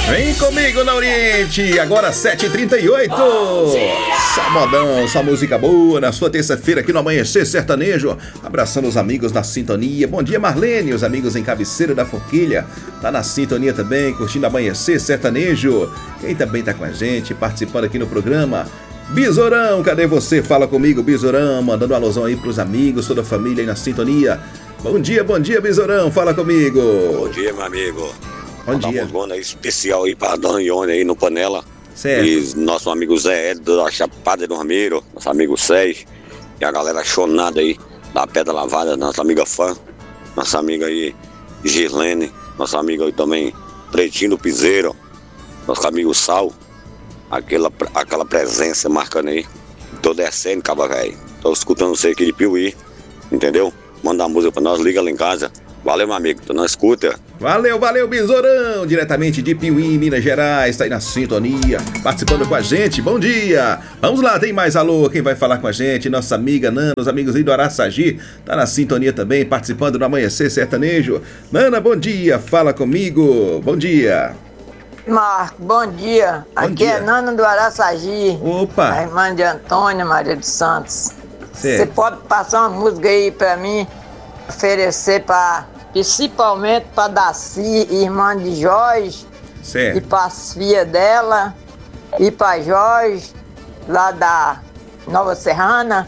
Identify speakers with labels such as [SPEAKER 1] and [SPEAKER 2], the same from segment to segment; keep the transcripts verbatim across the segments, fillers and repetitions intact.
[SPEAKER 1] Vem comigo na Oriente, agora sete e trinta e oito. Só modão, só música boa na sua terça-feira aqui no Amanhecer Sertanejo. Abraçando os amigos na sintonia. Bom dia, Marlene, os amigos em Cabeceira da Forquilha. Tá na sintonia também, curtindo Amanhecer Sertanejo. Quem também tá com a gente, participando aqui no programa? Besourão, cadê você? Fala comigo, Besourão, mandando um alusão aí pros amigos, toda a família aí na sintonia. Bom dia, bom dia, Besourão, fala comigo.
[SPEAKER 2] Bom dia, meu amigo.
[SPEAKER 1] Bom dia.
[SPEAKER 2] Um bom especial aí pra Dona Ione aí no Panela.
[SPEAKER 1] Certo.
[SPEAKER 2] E nosso amigo Zé Edo da Chapada do Ramiro, nosso amigo Sérgio. E a galera chonada aí da Pedra Lavada, nossa amiga fã. Nossa amiga aí Girlene. Nosso amigo aí também Pretinho do Piseiro. Nosso amigo Sal. Aquela, aquela presença marcando aí. Tô descendo, caba velho. Tô escutando você aqui de Piuí. Entendeu? Manda a música pra nós, liga lá em casa. Valeu, meu amigo, tô na escuta.
[SPEAKER 1] Valeu, valeu, Besourão, diretamente de Piuí, Minas Gerais, tá aí na sintonia, participando com a gente, bom dia. Vamos lá, tem mais alô, quem vai falar com a gente? Nossa amiga Nana, os amigos aí do Araçagi, tá na sintonia também, participando do Amanhecer Sertanejo. Nana, bom dia, fala comigo, bom dia.
[SPEAKER 3] Marco, bom dia.
[SPEAKER 1] Bom
[SPEAKER 3] Aqui
[SPEAKER 1] dia.
[SPEAKER 3] é Nana do Araçagi.
[SPEAKER 1] Opa.
[SPEAKER 3] A irmã de Antônia Maria dos Santos.
[SPEAKER 1] Certo.
[SPEAKER 3] Você pode passar uma música aí pra mim, oferecer pra, principalmente pra Daci, irmã de Jorge,
[SPEAKER 1] Certo.
[SPEAKER 3] e pras filhas dela, e pra Jorge, lá da Nova Serrana,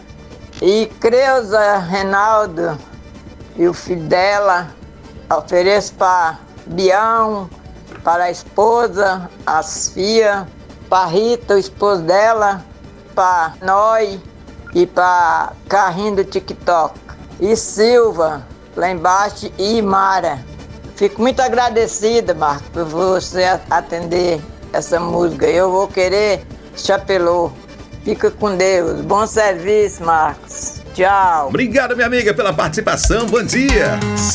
[SPEAKER 3] e Creuza Reinaldo e o filho dela. Ofereço pra Bião, para a esposa, as filhas, para Rita, o esposo dela, para Noi e para Carrinho do TikTok. E Silva, lá embaixo, e Mara. Fico muito agradecida, Marco, por você atender essa música. Eu vou querer Chapelô. Fica com Deus. Bom serviço, Marcos. Tchau.
[SPEAKER 1] Obrigado, minha amiga, pela participação, bom dia.